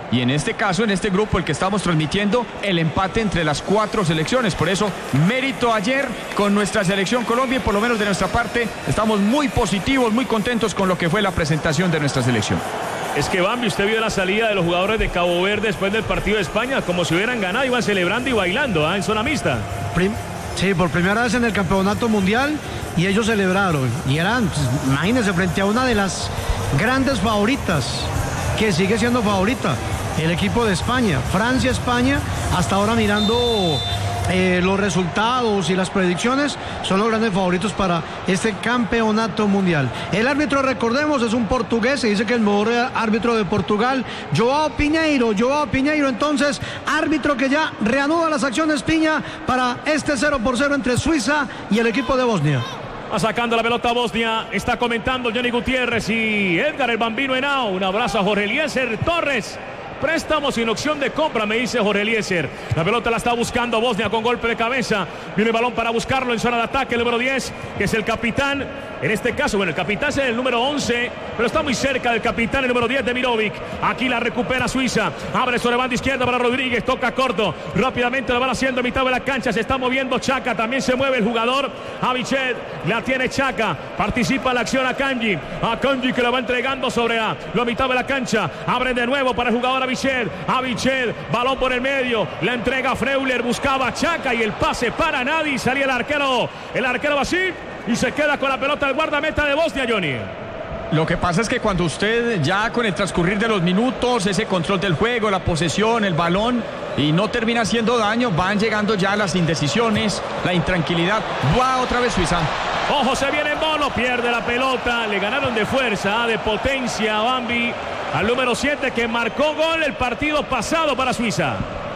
y en este caso, en este grupo, el que estamos transmitiendo, el empate entre las cuatro selecciones. Por eso, mérito ayer con nuestra selección Colombia, y por lo menos de nuestra parte, estamos muy positivos, muy contentos con lo que fue la presentación de nuestra selección. Es que, Bambi, usted vio la salida de los jugadores de Cabo Verde después del partido de España, como si hubieran ganado, iban celebrando y bailando, ¿eh? En zona mixta. Prim sí, por primera vez en el campeonato mundial, y ellos celebraron. Y eran, pues, imagínense, frente a una de las grandes favoritas, que sigue siendo favorita, el equipo de España. Francia, España, hasta ahora mirando eh, los resultados y las predicciones, son los grandes favoritos para este campeonato mundial. El árbitro, recordemos, es un portugués, se dice que el mejor árbitro de Portugal, Joao Pinheiro, Joao Pinheiro, entonces, árbitro que ya reanuda las acciones, Piña, para este cero por cero entre Suiza y el equipo de Bosnia. Va sacando la pelota a Bosnia, está comentando Johnny Gutiérrez y Edgar el Bambino Henao. Un abrazo a Jorge Eliezer Torres. Préstamo sin opción de compra, me dice Jorge Eliezer. La pelota la está buscando Bosnia con golpe de cabeza. Viene el balón para buscarlo en zona de ataque, el número diez, que es el capitán. En este caso, bueno, el capitán es el número once, pero está muy cerca del capitán, el número diez de Mirovic. Aquí la recupera Suiza. Abre sobre banda izquierda para Rodríguez, toca corto. Rápidamente lo van haciendo a mitad de la cancha. Se está moviendo Chaka, también se mueve el jugador. Aviched, la tiene Chaka. Participa en la acción a Kanji. A Kanji que la va entregando sobre la, la mitad de la cancha. Abre de nuevo para el jugador Aviched. Aviched, balón por el medio. La entrega a Freuler, buscaba a Chaka y el pase para nadie. Salía el arquero, el arquero así. Y se queda con la pelota el guardameta de Bosnia, Johnny. Lo que pasa es que cuando usted ya con el transcurrir de los minutos, ese control del juego, la posesión, el balón, y no termina haciendo daño, van llegando ya las indecisiones, la intranquilidad. Va otra vez Suiza. Ojo, se viene en bono, pierde la pelota, le ganaron de fuerza, de potencia a Bambi, al número siete que marcó gol el partido pasado para Suiza.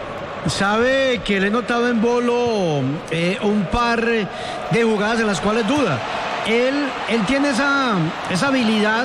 Sabe que le he notado en Bolo eh, un par de jugadas en las cuales duda. Él, él tiene esa, esa habilidad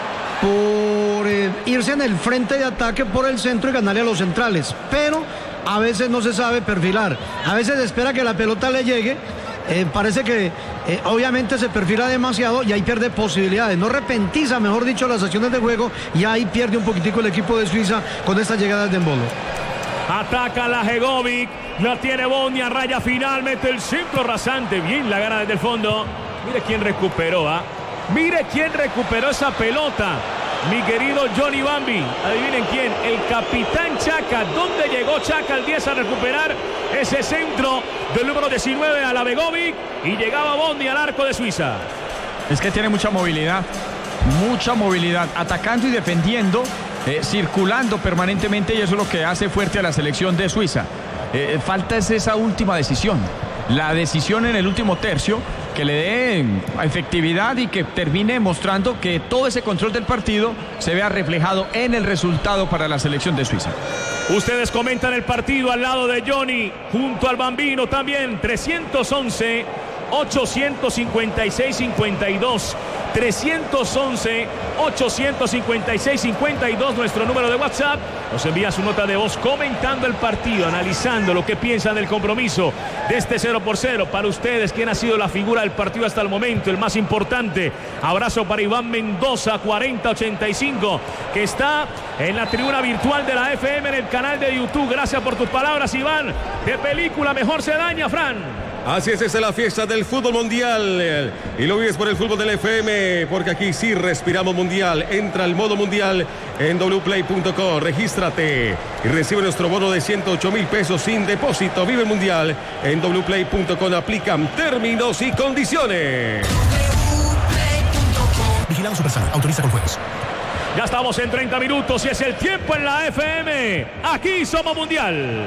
por eh, irse en el frente de ataque por el centro y ganarle a los centrales, pero a veces no se sabe perfilar, a veces espera que la pelota le llegue. Eh, parece que eh, obviamente se perfila demasiado y ahí pierde posibilidades, no repentiza, mejor dicho, las acciones de juego, y ahí pierde un poquitico el equipo de Suiza con estas llegadas de Embolo. Ataca la Hegovic, la tiene Bosnia, raya final, mete el centro rasante, bien la gana desde el fondo. Mire quién recuperó, ¿ah? ¿eh? Mire quién recuperó esa pelota, mi querido Johnny Bambi. Adivinen quién, el capitán Chaka. ¿Dónde llegó Chaka al diez a recuperar ese centro del número diecinueve a la Begovic? Y llegaba Bosnia al arco de Suiza. Es que tiene mucha movilidad, mucha movilidad, atacando y defendiendo, eh, circulando permanentemente, y eso es lo que hace fuerte a la selección de Suiza. Eh, falta es esa última decisión, la decisión en el último tercio, que le dé efectividad y que termine mostrando que todo ese control del partido se vea reflejado en el resultado para la selección de Suiza. Ustedes comentan el partido al lado de Johnny, junto al Bambino también. Trescientos once, ochocientos cincuenta y seis, cincuenta y dos. trescientos once, ochocientos cincuenta y seis, cincuenta y dos, nuestro número de WhatsApp. Nos envía su nota de voz comentando el partido, analizando lo que piensan del compromiso de este cero por cero. Para ustedes, ¿quién ha sido la figura del partido hasta el momento, el más importante? Abrazo para Iván Mendoza, cuarenta ochenta y cinco, que está en la tribuna virtual de la F M en el canal de YouTube. Gracias por tus palabras, Iván. ¿Qué película mejor se daña, Fran? Así es, esta es la fiesta del fútbol mundial, y lo vives por el fútbol del F M, porque aquí sí respiramos mundial. Entra al modo mundial en w play punto com, regístrate y recibe nuestro bono de ciento ocho mil pesos sin depósito. Vive el mundial en w play punto com, aplican términos y condiciones. Vigilado Supersano, autoriza con juegos. Ya estamos en treinta minutos y es el tiempo en la F M. Aquí somos mundial.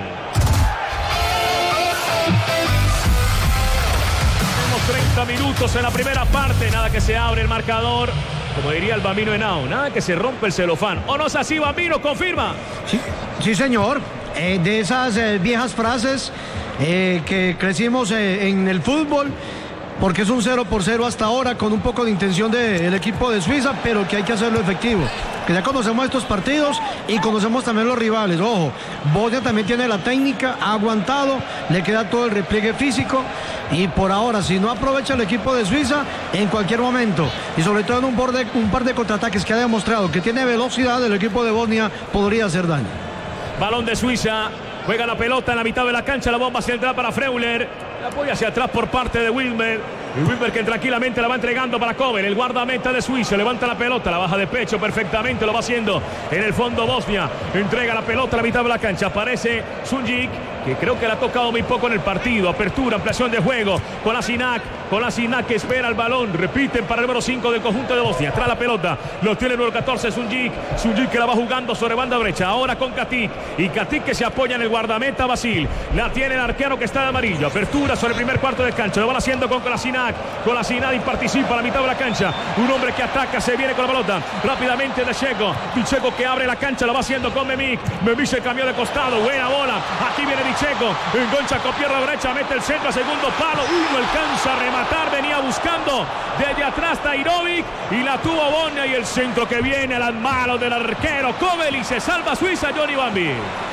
treinta minutos en la primera parte, nada que se abre el marcador, como diría el Bambino Henao, nada que se rompe el celofán. ¿O no es así, Bambino? ¿Confirma? Sí, sí señor, eh, de esas eh, viejas frases eh, que crecimos eh, en el fútbol, porque es un cero por cero hasta ahora, con un poco de intención del equipo de Suiza, pero que hay que hacerlo efectivo. Que ya conocemos estos partidos y conocemos también los rivales. Ojo, Bosnia también tiene la técnica, ha aguantado, le queda todo el repliegue físico, y por ahora, si no aprovecha el equipo de Suiza, en cualquier momento, y sobre todo en un, borde, un par de contraataques que ha demostrado que tiene velocidad, el equipo de Bosnia podría hacer daño. balón de Suiza. Juega la pelota en la mitad de la cancha, la bomba central para Freuler. La apoya hacia atrás por parte de Wilmer. Y Wilmer que tranquilamente la va entregando para Kovel, el guardameta de Suiza. Levanta la pelota, la baja de pecho perfectamente, lo va haciendo en el fondo Bosnia. Entrega la pelota a la mitad de la cancha. Aparece Sunjic, que creo que le ha tocado muy poco en el partido. Apertura, ampliación de juego. Kolasinac, Kolasinac que espera el balón. Repiten para el número cinco del conjunto de Bosnia. Trae la pelota, lo tiene el número catorce, Sunjic. Sunjic que la va jugando sobre banda derecha. Ahora con Katic. Y Katic que se apoya en el guardameta Vasil. La tiene el arquero que está de amarillo. Apertura sobre el primer cuarto de cancha. Lo van haciendo con Kolasinac. Kolasinac y participa a la mitad de la cancha. Un hombre que ataca, se viene con la pelota. Rápidamente de Checo. Dicheco que abre la cancha, lo va haciendo con Memik. Memik se cambió de costado. Buena bola. Aquí viene Dicheco. Engancha con pierna derecha. Mete el centro a segundo palo. Uy, no alcanza a rematar. Venía buscando desde atrás Tajrovic. Y la tuvo Bosnia. Y el centro que viene a las manos del arquero Kovel. Y se salva Suiza, Johnny Bambi.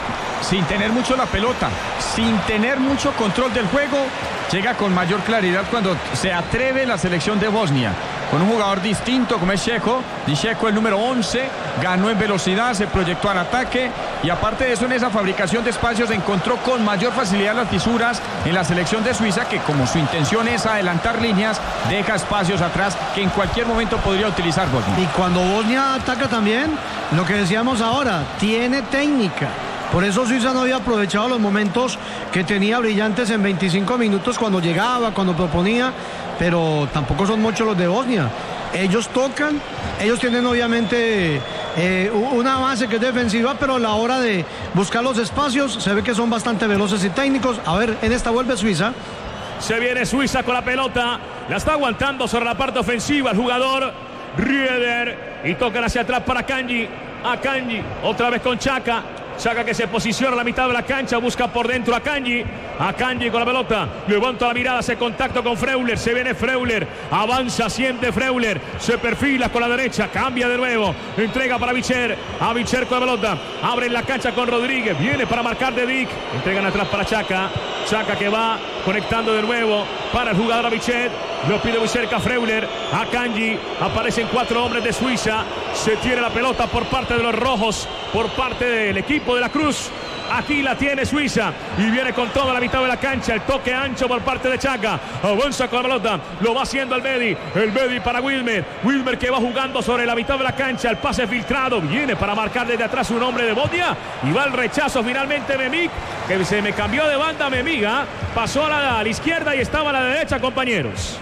Sin tener mucho la pelota, sin tener mucho control del juego, llega con mayor claridad cuando se atreve la selección de Bosnia. Con un jugador distinto como es Checo, Dicheco el número once, ganó en velocidad, se proyectó al ataque y aparte de eso en esa fabricación de espacios encontró con mayor facilidad las fisuras en la selección de Suiza, que como su intención es adelantar líneas, deja espacios atrás que en cualquier momento podría utilizar Bosnia. Y cuando Bosnia ataca también, lo que decíamos ahora, tiene técnica. Por eso Suiza no había aprovechado los momentos que tenía brillantes en veinticinco minutos cuando llegaba, cuando proponía, pero tampoco son muchos los de Bosnia. Ellos tocan, ellos tienen obviamente eh, una base que es defensiva, pero a la hora de buscar los espacios se ve que son bastante veloces y técnicos. A ver, en esta vuelve Suiza. Se viene Suiza con la pelota, la está aguantando sobre la parte ofensiva el jugador Rieder y tocan hacia atrás para Kanji. A Kanji, otra vez con Chaka. Chaka que se posiciona a la mitad de la cancha, busca por dentro a Kanji. A Kanji con la pelota, levanta la mirada, hace contacto con Freuler, se viene Freuler, avanza, siente Freuler, se perfila con la derecha, cambia de nuevo, entrega para Vicher, a Vicher con la pelota, abre en la cancha con Rodríguez, viene para marcar de Dick, entregan atrás para Chaka, Chaka que va conectando de nuevo para el jugador a Vicher, lo pide muy cerca Freuler, a Kanji, aparecen cuatro hombres de Suiza, se tiene la pelota por parte de los rojos, por parte del equipo de la Cruz. Aquí la tiene Suiza y viene con toda la mitad de la cancha. El toque ancho por parte de Chaka. Avanza con la pelota. Lo va haciendo el Bedi. El Bedi para Wilmer. Wilmer que va jugando sobre la mitad de la cancha. El pase filtrado. Viene para marcar desde atrás un hombre de Bosnia. Y va el rechazo finalmente Memik. Que se me cambió de banda Memiga. Pasó a la, a la izquierda y estaba a la derecha, compañeros.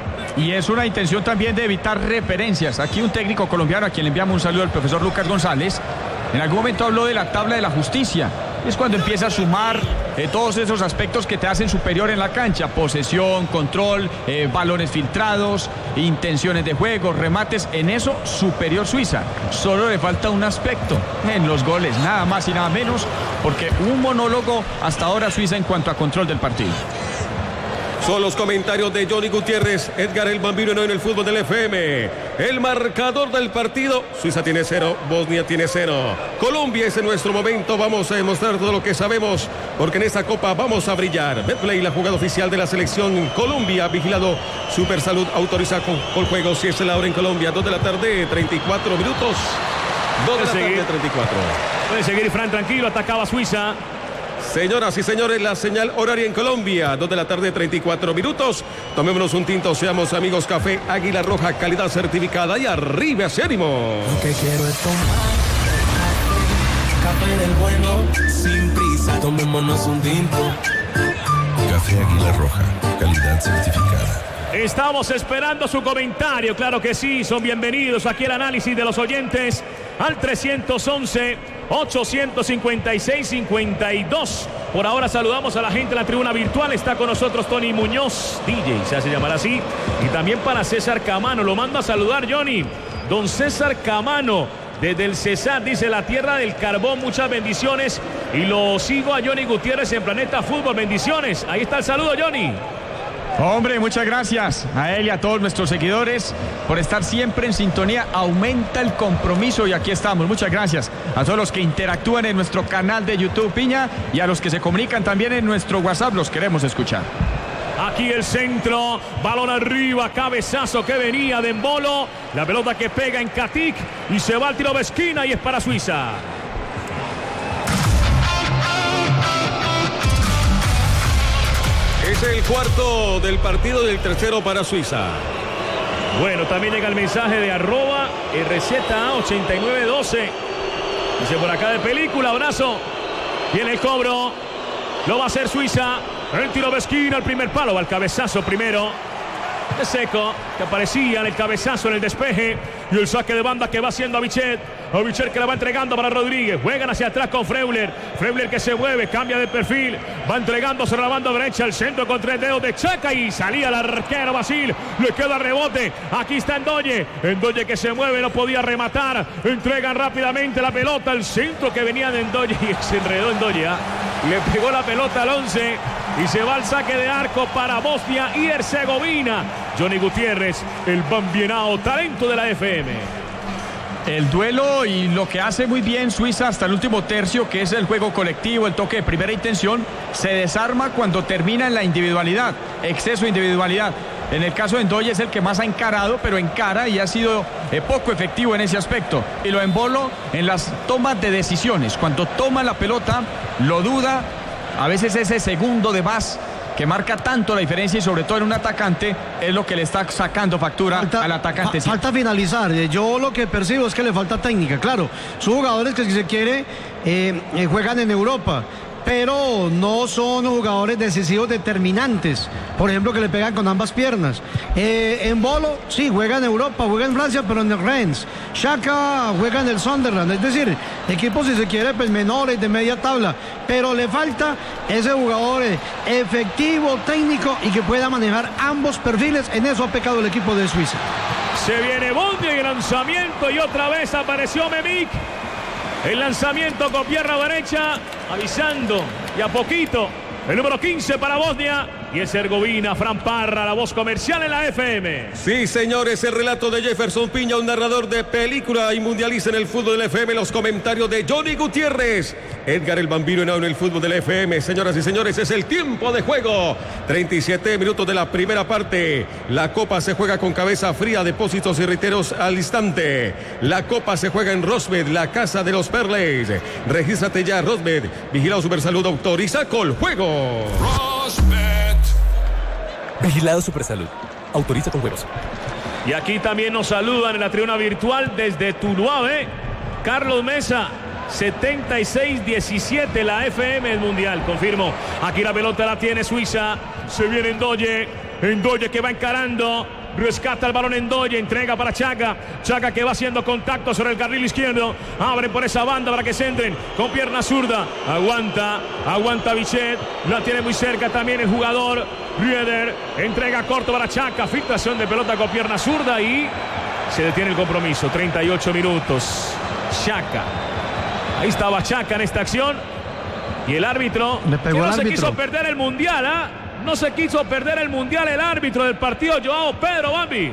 Y es una intención también de evitar referencias. Aquí un técnico colombiano a quien le enviamos un saludo, al profesor Lucas González. En algún momento habló de la tabla de la justicia. Es cuando empieza a sumar eh, todos esos aspectos que te hacen superior en la cancha. Posesión, control, eh, balones filtrados, intenciones de juego, remates. En eso, superior Suiza. Solo le falta un aspecto en los goles, nada más y nada menos. Porque un monólogo hasta ahora Suiza en cuanto a control del partido. Son los comentarios de Johnny Gutiérrez, Edgar el Bambino en el fútbol del F M. El marcador del partido, Suiza tiene cero, Bosnia tiene cero. Colombia es en nuestro momento, vamos a demostrar todo lo que sabemos, porque en esta copa vamos a brillar. Betplay, la jugada oficial de la selección Colombia, vigilado Super Salud, autorizado con, con juegos, si es la hora en Colombia, dos de la tarde, treinta y cuatro minutos. dos de la tarde, treinta y cuatro. Puede seguir Fran tranquilo, atacaba Suiza. Señoras y señores, la señal horaria en Colombia, dos de la tarde, treinta y cuatro minutos. Tomémonos un tinto, seamos amigos. Café Águila Roja, calidad certificada y arriba ese ánimo. Lo que quiero es tomar café del bueno, sin prisa, tomémonos un tinto. Café Águila Roja, calidad certificada. Estamos esperando su comentario, claro que sí, son bienvenidos aquí el análisis de los oyentes al trescientos once, ochocientos cincuenta y seis, cincuenta y dos. Por ahora saludamos a la gente en la tribuna virtual, está con nosotros Tony Muñoz, D J, se hace llamar así, y también para César Camano, lo mando a saludar Johnny, don César Camano, desde el Cesar, dice la tierra del carbón, muchas bendiciones, y lo sigo a Johnny Gutiérrez en Planeta Fútbol, bendiciones, ahí está el saludo Johnny. Hombre, muchas gracias a él y a todos nuestros seguidores por estar siempre en sintonía. Aumenta el compromiso y aquí estamos. Muchas gracias a todos los que interactúan en nuestro canal de YouTube Piña y a los que se comunican también en nuestro WhatsApp. Los queremos escuchar. Aquí el centro, balón arriba, cabezazo que venía de Embolo. La pelota que pega en Katic y se va al tiro de esquina y es para Suiza. Es el cuarto del partido y el tercero para Suiza. Bueno, también llega el mensaje de arroba R Z A ochenta y nueve doce. Dice por acá de película, abrazo. Viene el cobro. Lo va a hacer Suiza. El tiro de esquina, el primer palo. Va al cabezazo primero de Seco, que aparecía en el cabezazo en el despeje. Y el saque de banda que va haciendo Avicet. Avicet que la va entregando para Rodríguez. Juegan hacia atrás con Freuler. Freuler que se mueve, cambia de perfil. Va entregando sobre la banda derecha. El centro con tres dedos de Chaka. Y salía el arquero Basil. Le queda rebote. Aquí está Ndoye. Ndoye que se mueve, no podía rematar. Entregan rápidamente la pelota. El centro que venía de Ndoye. Y se enredó Ndoye. ¿eh? Le pegó la pelota al once. Y se va al saque de arco para Bosnia y Herzegovina. Johnny Gutiérrez, el bambienao talento de la F M. El duelo y lo que hace muy bien Suiza hasta el último tercio, que es el juego colectivo, el toque de primera intención, se desarma cuando termina en la individualidad, exceso de individualidad. En el caso de Ndoye es el que más ha encarado, pero encara y ha sido eh, poco efectivo en ese aspecto. Y lo embolo en las tomas de decisiones. Cuando toma la pelota, lo duda. A veces ese segundo de más que marca tanto la diferencia y sobre todo en un atacante es lo que le está sacando factura falta, al atacante. Fa falta finalizar. Yo lo que percibo es que le falta técnica. Claro, son jugadores que si se quiere eh, eh, juegan en Europa, pero no son jugadores decisivos determinantes, por ejemplo, que le pegan con ambas piernas. Eh, en Bolo, sí, juega en Europa, juega en Francia, pero en el Rennes. Xhaka juega en el Sunderland, es decir, equipos, si se quiere, pues menores, de media tabla, pero le falta ese jugador efectivo, técnico y que pueda manejar ambos perfiles. En eso ha pecado el equipo de Suiza. Se viene Bondi en el lanzamiento y otra vez apareció Memik. El lanzamiento con pierna derecha, avisando y a poquito. El número quince para Bosnia y es Herzegovina. Fran Parra, la voz comercial en la F M. Sí, señores, el relato de Jefferson Piña, un narrador de película y mundialista en el fútbol del F M. Los comentarios de Johnny Gutiérrez. Edgar el Bambino Henao en el fútbol del F M. Señoras y señores, es el tiempo de juego. treinta y siete minutos de la primera parte. La Copa se juega con cabeza fría, depósitos y reiteros al instante. La Copa se juega en Rosmed, la casa de los Perles. Regístrate ya, Rosmed. Vigilado Supersalud, autoriza con juego. Rosmed. Vigilado Supersalud. Autoriza con juegos. Y aquí también nos saludan en la tribuna virtual desde Tuluave. Carlos Mesa, setenta y seis diecisiete, la F M del Mundial. Confirmo. Aquí la pelota la tiene Suiza. Se viene Ndoye. Ndoye que va encarando. Rescata el balón Ndoye, entrega para Chaka. Chaka que va haciendo contacto sobre el carril izquierdo. Abren por esa banda para que se entren con pierna zurda. Aguanta, aguanta Vichet. La tiene muy cerca también el jugador Rieder. Entrega corto para Chaka. Filtración de pelota con pierna zurda y se detiene el compromiso. treinta y ocho minutos. Chaka. Ahí estaba Chaka en esta acción. Y el árbitro, le pegó que no al se árbitro. quiso perder el mundial, ¿ah? ¿eh? No se quiso perder el mundial el árbitro del partido, Joao Pedro Bambi.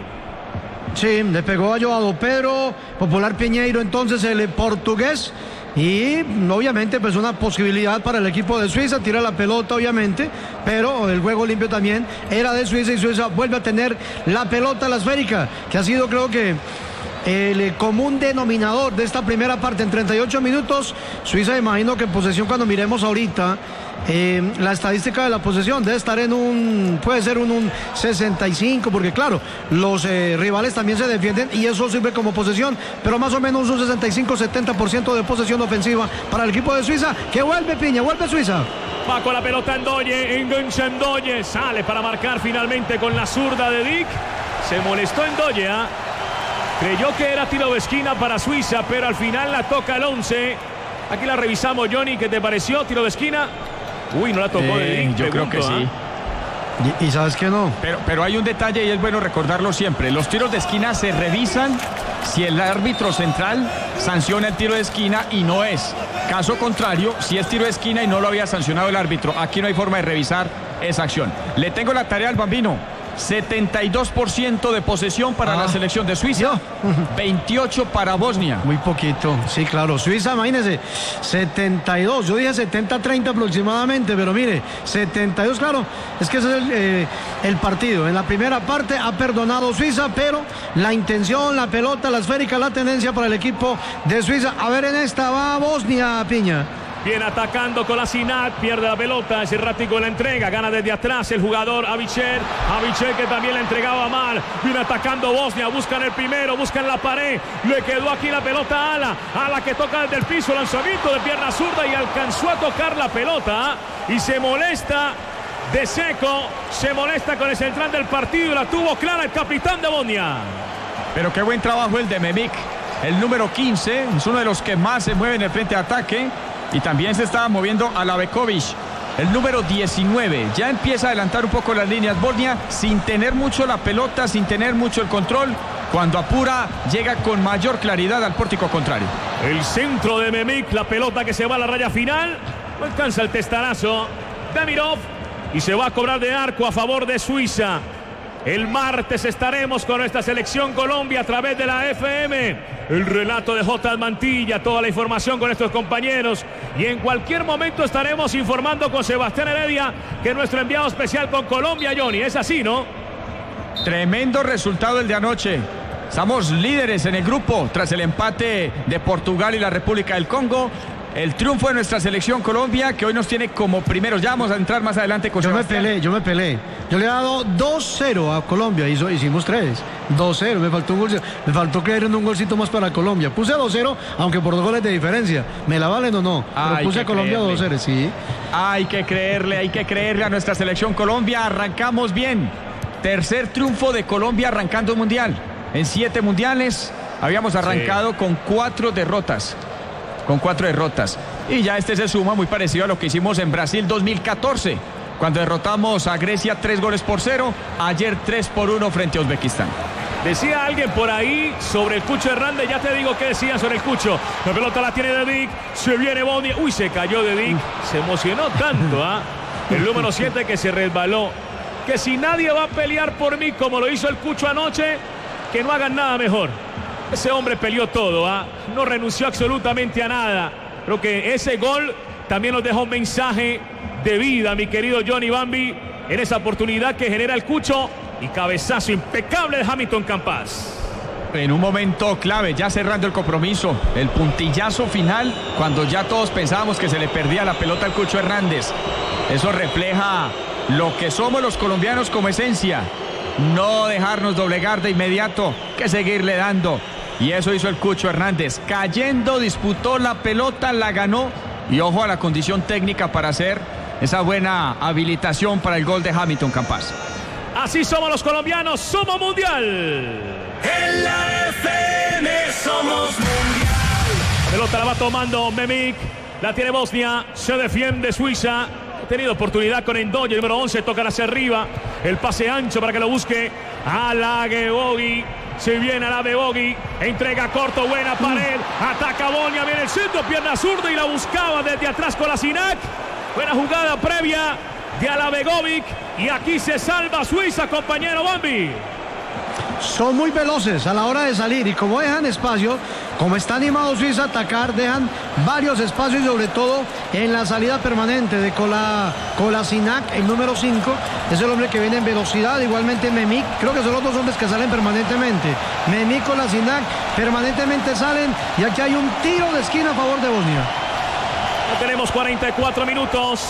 Sí, le pegó a Joao Pedro, Popular Piñeiro, entonces el portugués. Y obviamente pues una posibilidad para el equipo de Suiza, tira la pelota obviamente, pero el juego limpio también era de Suiza y Suiza vuelve a tener la pelota, la esférica, que ha sido creo que el común denominador de esta primera parte en treinta y ocho minutos. Suiza, imagino que en posesión, cuando miremos ahorita eh, la estadística de la posesión, debe estar en un, puede ser un, un sesenta y cinco, porque claro, los eh, rivales también se defienden y eso sirve como posesión, pero más o menos un sesenta y cinco setenta por ciento de posesión ofensiva para el equipo de Suiza, que vuelve Piña, vuelve Suiza. Va con la pelota Ndoye, engancha Ndoye, sale para marcar finalmente con la zurda de Dick. Se molestó Ndoye, ¿eh? Creyó que era tiro de esquina para Suiza, pero al final la toca el once. Aquí la revisamos, Johnny. ¿Qué te pareció? ¿Tiro de esquina? Uy, no la tocó eh, de Dick. Yo pregunto, creo que ¿eh? sí. Y, y sabes que no. Pero, pero hay un detalle y es bueno recordarlo siempre. Los tiros de esquina se revisan si el árbitro central sanciona el tiro de esquina y no es. Caso contrario, si es tiro de esquina y no lo había sancionado el árbitro, aquí no hay forma de revisar esa acción. Le tengo la tarea al Bambino. setenta y dos por ciento de posesión para ah, la selección de Suiza, veintiocho para Bosnia. Muy poquito, sí, claro. Suiza, imagínense, setenta y dos, yo dije setenta treinta aproximadamente, pero mire, setenta y dos, claro, es que ese es el, eh, el partido. En la primera parte ha perdonado Suiza, pero la intención, la pelota, la esférica, la tendencia para el equipo de Suiza. A ver, en esta va Bosnia, Piña. Viene atacando Kolasinac, pierde la pelota, ese ratico la entrega, gana desde atrás el jugador Avicher, Avicher que también la entregaba mal, viene atacando Bosnia, buscan el primero, buscan la pared, le quedó aquí la pelota a Ala, Ala que toca desde el piso, lanzamiento de pierna zurda y alcanzó a tocar la pelota y se molesta de Seco, se molesta con el central del partido y la tuvo clara el capitán de Bosnia. Pero qué buen trabajo el de Memik, el número quince, es uno de los que más se mueve en el frente de ataque. Y también se estaba moviendo a Alavekovic, el número diecinueve. Ya empieza a adelantar un poco las líneas Bosnia, sin tener mucho la pelota, sin tener mucho el control. Cuando apura, llega con mayor claridad al pórtico contrario. El centro de Memik, la pelota que se va a la raya final. No alcanza el testarazo. Demirov. Y se va a cobrar de arco a favor de Suiza. El martes estaremos con nuestra selección Colombia a través de la F M. El relato de J. Mantilla, toda la información con nuestros compañeros. Y en cualquier momento estaremos informando con Sebastián Heredia, que es nuestro enviado especial con Colombia, Johnny. Es así, ¿no? Tremendo resultado el de anoche. Estamos líderes en el grupo tras el empate de Portugal y la República del Congo. El triunfo de nuestra selección Colombia, que hoy nos tiene como primeros. Ya vamos a entrar más adelante con Yo Sebastián. me peleé, yo me peleé. Yo le he dado dos cero a Colombia, hizo, hicimos tres. dos cero, me faltó un gol, me faltó creer en un golcito más para Colombia. Puse dos cero, aunque por dos goles de diferencia. ¿Me la valen o no? Pero Hay puse que a Colombia creerle. dos cero, sí. Hay que creerle, hay que creerle a nuestra selección Colombia. Arrancamos bien. Tercer triunfo de Colombia arrancando un mundial. En siete mundiales habíamos arrancado sí. con cuatro derrotas. Con cuatro derrotas. Y ya este se suma muy parecido a lo que hicimos en Brasil dos mil catorce, cuando derrotamos a Grecia tres goles por cero. Ayer tres por uno frente a Uzbekistán. Decía alguien por ahí sobre el Cucho Hernández, ya te digo qué decían sobre el Cucho. La pelota la tiene Dedic, se viene Bosnia. Uy, se cayó Dedic, se emocionó tanto, ¿ah? ¿eh? El número siete que se resbaló. Que si nadie va a pelear por mí como lo hizo el Cucho anoche, que no hagan nada mejor. Ese hombre peleó todo, ¿ah? ¿eh? No renunció absolutamente a nada. Creo que ese gol también nos deja un mensaje de vida, mi querido Johnny Bambi, en esa oportunidad que genera el Cucho y cabezazo impecable de Hamilton Campas. En un momento clave, ya cerrando el compromiso, el puntillazo final, cuando ya todos pensábamos que se le perdía la pelota al Cucho Hernández. Eso refleja lo que somos los colombianos como esencia. No dejarnos doblegar de inmediato, que seguirle dando. Y eso hizo el Cucho Hernández. Cayendo, disputó la pelota, la ganó. Y ojo a la condición técnica para hacer esa buena habilitación para el gol de Hamilton Campas. Así somos los colombianos, somos mundial. En la F M somos mundial. La pelota la va tomando Memik. La tiene Bosnia, se defiende Suiza. Ha tenido oportunidad con Endoye, número once, tocan hacia arriba. El pase ancho para que lo busque Alavekovic. Se viene Alavekovic, entrega corto, buena pared, ataca Bosnia, viene el centro, pierna zurda y la buscaba desde atrás Kolasinac. Buena jugada previa de Alavekovic y aquí se salva Suiza, compañero Bambi. Son muy veloces a la hora de salir y como dejan espacio, como está animado Suiza a atacar, dejan varios espacios y sobre todo en la salida permanente de Kola, Kolasinac, el número cinco, es el hombre que viene en velocidad, igualmente Memik, creo que son los dos hombres que salen permanentemente. Memik, Kolasinac permanentemente salen y aquí hay un tiro de esquina a favor de Bosnia. Ya tenemos cuarenta y cuatro minutos.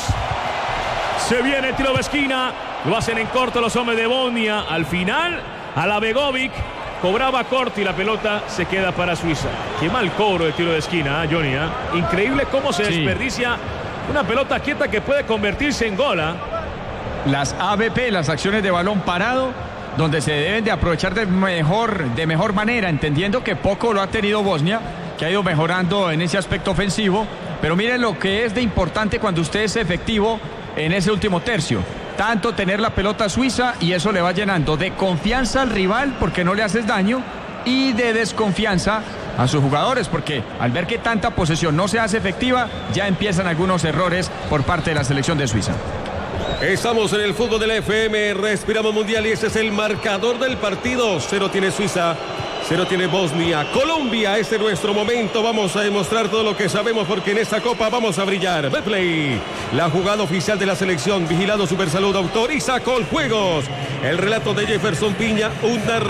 Se viene el tiro de esquina, lo hacen en corto los hombres de Bosnia. Al final, Alavekovic cobraba corto y la pelota se queda para Suiza. Qué mal cobro de tiro de esquina, ¿eh, Johnny? ¿eh? Increíble cómo se sí. desperdicia una pelota quieta que puede convertirse en gol. ¿eh? Las A B P, las acciones de balón parado, donde se deben de aprovechar de mejor, de mejor manera, entendiendo que poco lo ha tenido Bosnia, que ha ido mejorando en ese aspecto ofensivo. Pero miren lo que es de importante cuando usted es efectivo en ese último tercio. Tanto tener la pelota suiza y eso le va llenando de confianza al rival porque no le haces daño y de desconfianza a sus jugadores porque al ver que tanta posesión no se hace efectiva ya empiezan algunos errores por parte de la selección de Suiza. Estamos en el fútbol de la F M, respiramos mundial y este es el marcador del partido. Cero tiene Suiza, cero tiene Bosnia. Colombia, este es nuestro momento. Vamos a demostrar todo lo que sabemos porque en esta copa vamos a brillar. Betplay, la jugada oficial de la selección. Vigilado Supersalud, autoriza Coljuegos. El relato de Jefferson Piña, una